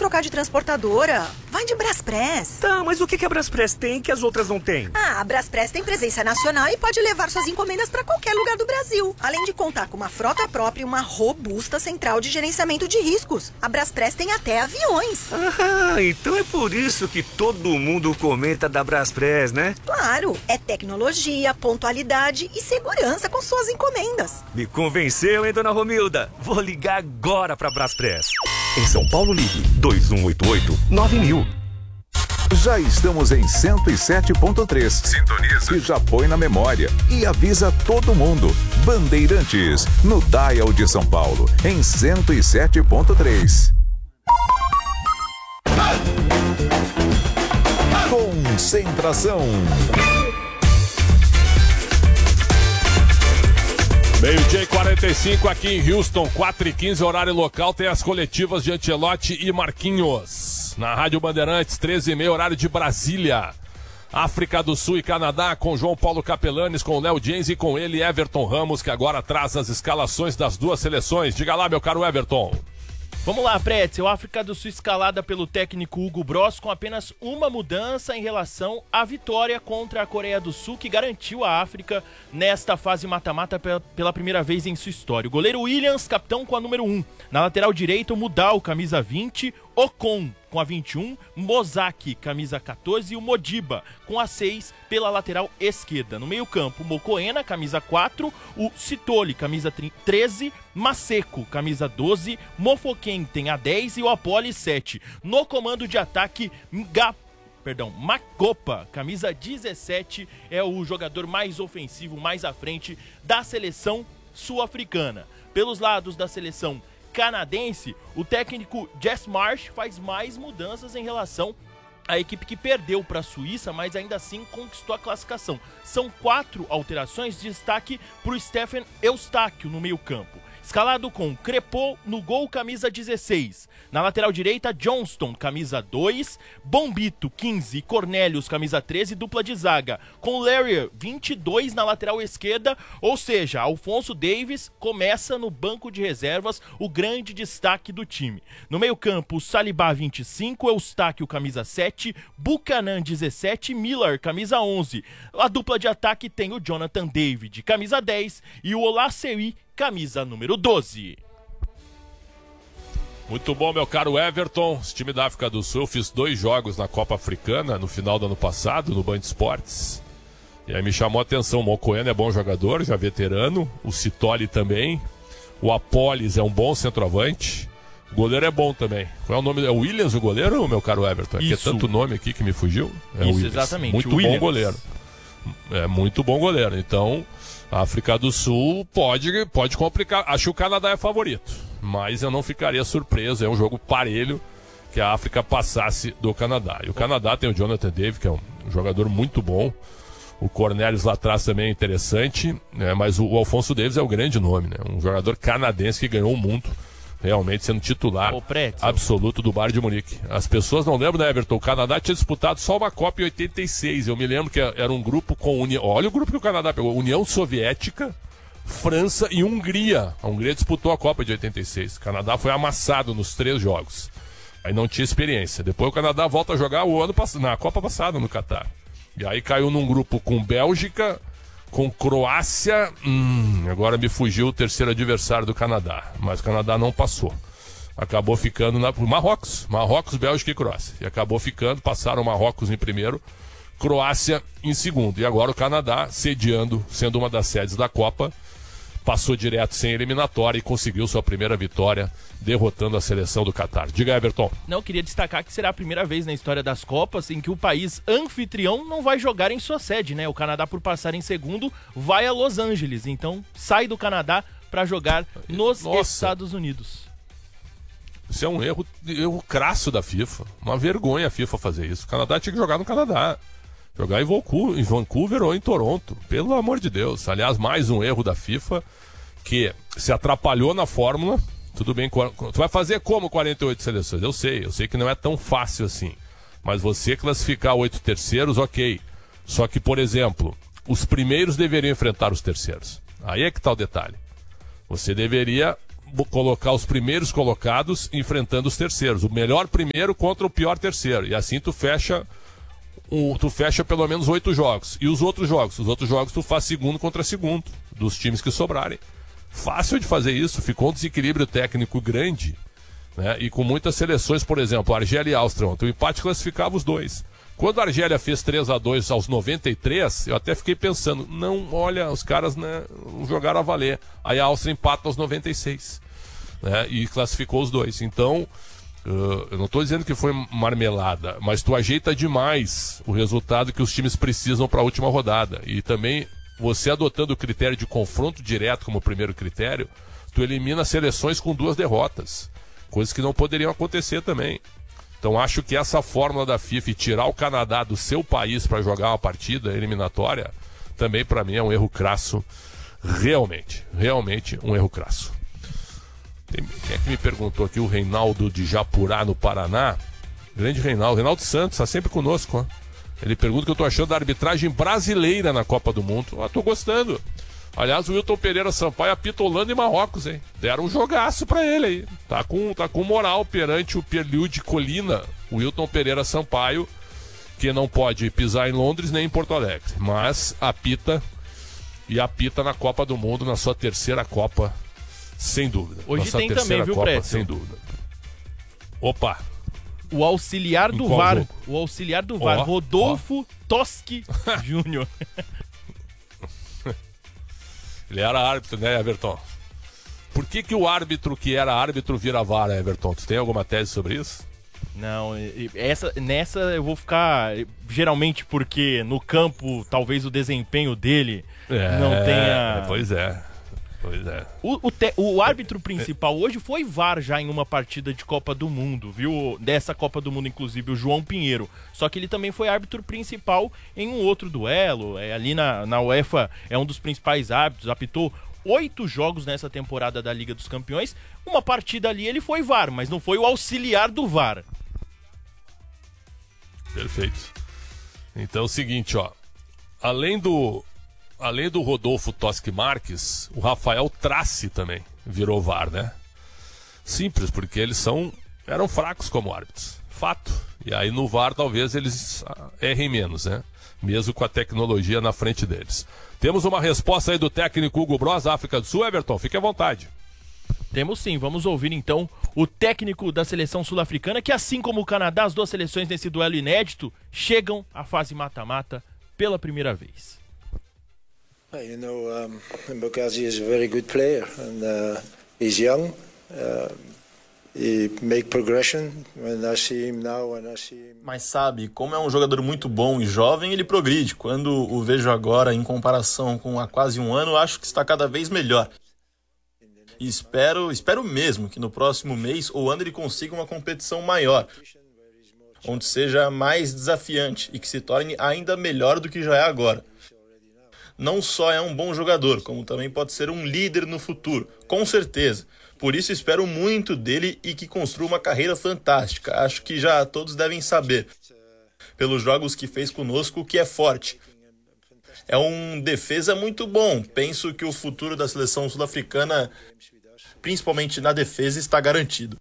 trocar de transportadora. Vai de Braspress. Tá, mas o que a Braspress tem que as outras não têm? A Braspress tem presença nacional e pode levar suas encomendas para qualquer lugar do Brasil. Além de contar com uma frota própria e uma robusta central de gerenciamento de riscos. A Braspress tem até aviões. Então é por isso que todo mundo comenta da Braspress, né? Claro, é tecnologia, pontualidade e segurança com suas encomendas. Me convenceu, hein, dona Romilda? Vou ligar agora pra Braspress. Em São Paulo, ligue 2188-9000. Já estamos em 107.3. Sintoniza. E já põe na memória. E avisa todo mundo. Bandeirantes, no Dial de São Paulo, em 107.3. Concentração. Meio-dia e 45 aqui em Houston, 4h15, horário local, tem as coletivas de Ancelotti e Marquinhos. Na Rádio Bandeirantes, 13h30, horário de Brasília. África do Sul e Canadá, com João Paulo Capelanes, com o Léo James e com ele, Everton Ramos, que agora traz as escalações das duas seleções. Diga lá, meu caro Everton. Vamos lá, Pretzel. África do Sul escalada pelo técnico Hugo Bross com apenas uma mudança em relação à vitória contra a Coreia do Sul, que garantiu a África nesta fase mata-mata pela primeira vez em sua história. O goleiro Williams, capitão com a número 1. Na lateral direita, o Mudal, camisa 20. Ocon com a 21, Mozaki, camisa 14 e o Modiba com a 6 pela lateral esquerda. No meio campo, Mokoena, camisa 4, o Sitoli, camisa 13, Maseko, camisa 12, Mofoken tem a 10 e o Apoli 7. No comando de ataque, Makopa, camisa 17, é o jogador mais ofensivo, mais à frente da seleção sul-africana. Pelos lados da seleção canadense, o técnico Jess Marsh faz mais mudanças em relação à equipe que perdeu para a Suíça, mas ainda assim conquistou a classificação. São 4 alterações, de destaque para o Stephen Eustáquio no meio campo. Escalado com Crepô no gol, camisa 16. Na lateral direita, Johnston, camisa 2. Bombito, 15. E Cornelius, camisa 13, dupla de zaga. Com Larrier, 22 na lateral esquerda. Ou seja, Alphonso Davies começa no banco de reservas, o grande destaque do time. No meio campo, Saliba, 25. Eustáquio, camisa 7. Buchanan, 17. Miller, camisa 11. A dupla de ataque tem o Jonathan David, camisa 10. E o Olasewi, camisa número 12. Muito bom, meu caro Everton. Esse time da África do Sul, eu fiz 2 jogos na Copa Africana no final do ano passado, no Band Esportes. E aí me chamou a atenção. O Mokoena é bom jogador, já veterano. O Sitoli também. O Apolis é um bom centroavante. O goleiro é bom também. Qual é o nome? É o Williams, o goleiro, meu caro Everton? É que é tanto nome aqui que me fugiu. É isso, o exatamente. Muito bom goleiro. É muito bom goleiro. Então, a África do Sul pode complicar. Acho que o Canadá é favorito, mas eu não ficaria surpreso. É um jogo parelho que a África passasse do Canadá. E o Canadá tem o Jonathan David, que é um jogador muito bom. O Cornelius lá atrás também é interessante, né? Mas o Alphonso Davies é o grande nome, né? Um jogador canadense que ganhou o mundo, realmente sendo titular absoluto do Bayern de Munique. As pessoas não lembram, né, Everton? O Canadá tinha disputado só uma Copa em 86. Eu me lembro que era um grupo com olha o grupo que o Canadá pegou: União Soviética, França e Hungria. A Hungria disputou a Copa de 86. O Canadá foi amassado nos 3 jogos. Aí não tinha experiência. Depois o Canadá volta a jogar na Copa passada no Catar. E aí caiu num grupo com Bélgica, com Croácia, agora me fugiu o terceiro adversário do Canadá, mas o Canadá não passou. Acabou ficando Marrocos, Bélgica e Croácia. E acabou ficando, passaram Marrocos em primeiro, Croácia em segundo. E agora o Canadá, sediando, sendo uma das sedes da Copa, passou direto sem eliminatória e conseguiu sua primeira vitória, derrotando a seleção do Catar. Diga, Everton. Não, queria destacar que será a primeira vez na história das Copas em que o país anfitrião não vai jogar em sua sede, né? O Canadá, por passar em segundo, vai a Los Angeles. Então, sai do Canadá para jogar nos Estados Unidos. Isso é um erro crasso da FIFA. Uma vergonha a FIFA fazer isso. O Canadá tinha que jogar no Canadá. Jogar em Vancouver ou em Toronto. Pelo amor de Deus. Aliás, mais um erro da FIFA que se atrapalhou na fórmula. Tudo bem, tu vai fazer como 48 seleções? Eu sei que não é tão fácil assim. Mas você classificar 8 terceiros, ok. Só que, por exemplo, os primeiros deveriam enfrentar os terceiros. Aí é que tá o detalhe. Você deveria colocar os primeiros colocados enfrentando os terceiros. O melhor primeiro contra o pior terceiro. E assim tu fecha pelo menos 8 jogos. E os outros jogos tu faz segundo contra segundo, dos times que sobrarem. Fácil de fazer isso, ficou um desequilíbrio técnico grande, né? E com muitas seleções, por exemplo, Argélia e Áustria ontem, o empate classificava os dois. Quando a Argélia fez 3-2 aos 93, eu até fiquei pensando, não, olha, os caras, né, jogaram a valer. Aí a Áustria empata aos 96, né, e classificou os dois. Então, eu não estou dizendo que foi marmelada, mas tu ajeita demais o resultado que os times precisam para a última rodada. E também, você adotando o critério de confronto direto como primeiro critério, tu elimina seleções com 2 derrotas. Coisas que não poderiam acontecer também. Então acho que essa fórmula da FIFA, tirar o Canadá do seu país para jogar uma partida eliminatória, também para mim é um erro crasso. Realmente um erro crasso. Quem é que me perguntou aqui? O Reinaldo de Japurá, no Paraná. Grande Reinaldo Santos, está sempre conosco. Ó. Ele pergunta o que eu tô achando da arbitragem brasileira na Copa do Mundo. Tô gostando. Aliás, o Wilton Pereira Sampaio apita Holanda e Marrocos, hein? Deram um jogaço pra ele aí. Tá com moral perante o Pierre-Louis de Colina, o Wilton Pereira Sampaio, que não pode pisar em Londres nem em Porto Alegre. Mas apita na Copa do Mundo, na sua terceira Copa, sem dúvida. Hoje tem também, viu, Prédio? Sem dúvida. Opa! O auxiliar do VAR. O auxiliar do VAR, Rodolfo Toschi Júnior. Ele era árbitro, né, Everton? Por que o árbitro que era árbitro vira VAR, Everton? Tu tem alguma tese sobre isso? Não, nessa eu vou ficar... Geralmente porque no campo, talvez o desempenho dele não tenha... Pois é. O árbitro principal hoje foi VAR já em uma partida de Copa do Mundo, viu? Dessa Copa do Mundo, inclusive, o João Pinheiro. Só que ele também foi árbitro principal em um outro duelo. Ali na UEFA é um dos principais árbitros, apitou 8 jogos nessa temporada da Liga dos Campeões. Uma partida ali ele foi VAR, mas não foi o auxiliar do VAR. Perfeito. Então é o seguinte, ó. Além do Rodolfo Toschi Marques, o Rafael Trace também virou VAR, né? Simples, porque eles eram fracos como árbitros. Fato. E aí no VAR talvez eles errem menos, né? Mesmo com a tecnologia na frente deles. Temos uma resposta aí do técnico Hugo Broz, da África do Sul. Everton, fique à vontade. Temos sim, vamos ouvir então o técnico da seleção sul-africana, que assim como o Canadá, as duas seleções nesse duelo inédito, chegam à fase mata-mata pela primeira vez. You know, Mbokazi is a very good player, and he's young. He make progression. When I see him now, Mas sabe, como é um jogador muito bom e jovem, ele progride. Quando o vejo agora, em comparação com há quase um ano, acho que está cada vez melhor. E espero mesmo que no próximo mês ou ano ele consiga uma competição maior, onde seja mais desafiante e que se torne ainda melhor do que já é agora. Não só é um bom jogador, como também pode ser um líder no futuro, com certeza. Por isso espero muito dele e que construa uma carreira fantástica. Acho que já todos devem saber, pelos jogos que fez conosco, que é forte. É um defesa muito bom. Penso que o futuro da seleção sul-africana, principalmente na defesa, está garantido.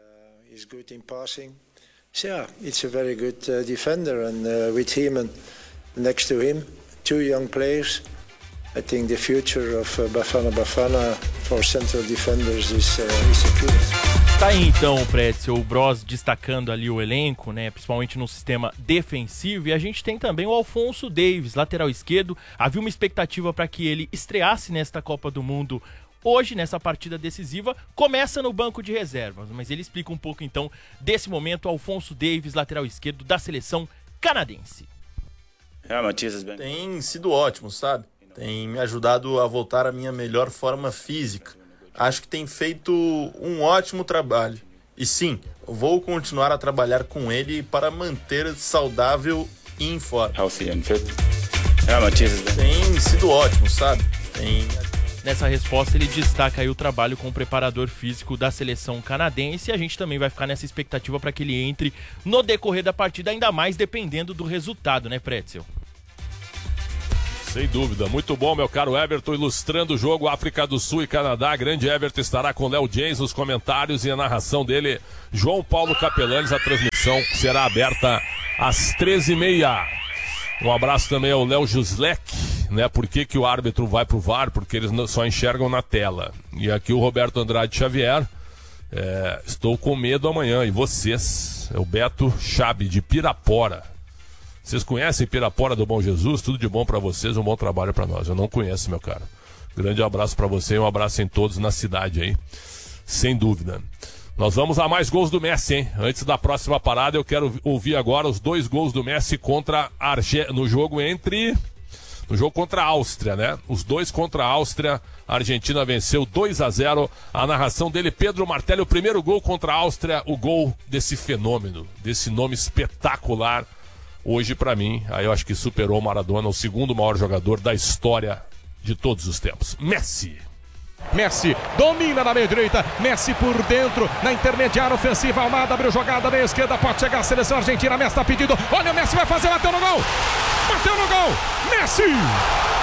It's a very good defender, and with him and next to him, 2 young players. I think the future of Bafana for central defenders is secure. Tá aí então, Pretzel, o Broz destacando ali o elenco, né, principalmente no sistema defensivo, e a gente tem também o Alphonso Davies, lateral esquerdo. Havia uma expectativa para que ele estreasse nesta Copa do Mundo hoje, nessa partida decisiva. Começa no banco de reservas, mas ele explica um pouco então desse momento. Alphonso Davies, lateral esquerdo da seleção canadense. Tem sido ótimo, sabe? Tem me ajudado a voltar à minha melhor forma física. Acho que tem feito um ótimo trabalho. E sim, vou continuar a trabalhar com ele para manter saudável e em forma. Tem sido ótimo, sabe? Nessa resposta ele destaca aí o trabalho com o preparador físico da seleção canadense, e a gente também vai ficar nessa expectativa para que ele entre no decorrer da partida, ainda mais dependendo do resultado, né, Pretzel? Sem dúvida, muito bom, meu caro Everton, ilustrando o jogo África do Sul e Canadá. Grande Everton estará com Léo James nos comentários e a narração dele, João Paulo Capelanes. A transmissão será aberta às 13h30. Um abraço também ao Léo Juslek, né? Por que o árbitro vai pro VAR? Porque eles só enxergam na tela. E aqui o Roberto Andrade Xavier. Estou com medo amanhã. E vocês? É o Beto Chabe, de Pirapora. Vocês conhecem Pirapora do Bom Jesus? Tudo de bom pra vocês, um bom trabalho pra nós. Eu não conheço, meu cara. Grande abraço pra você e um abraço em todos na cidade aí. Sem dúvida. Nós vamos a mais gols do Messi, hein? Antes da próxima parada, eu quero ouvir agora os 2 gols do Messi contra no jogo contra a Áustria, né? Os 2 contra a Áustria. A Argentina venceu 2-0. A narração dele, Pedro Martelli, o primeiro gol contra a Áustria, o gol desse fenômeno, desse nome espetacular. Hoje, pra mim, aí eu acho que superou o Maradona, o segundo maior jogador da história de todos os tempos. Messi domina na meia direita, Messi por dentro, na intermediária ofensiva, Almada abriu jogada na esquerda, pode chegar a seleção argentina, Messi tá pedindo, olha o Messi vai fazer, bateu no gol, Messi!